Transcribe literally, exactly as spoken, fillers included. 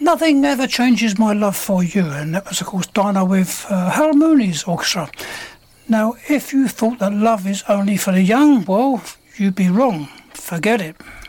Nothing Ever Changes My Love For You, and that was of course Dinah with uh, Hal Mooney's orchestra. Now if you thought that love is only for the young, well, you'd be wrong. Forget it.